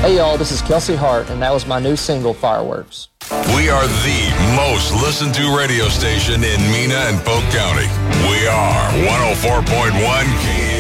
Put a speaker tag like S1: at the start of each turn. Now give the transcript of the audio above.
S1: Hey y'all, this is Kelsey Hart, and that was my new single, Fireworks.
S2: We are the most listened to radio station in Mena and Polk County. We are 104.1 KM.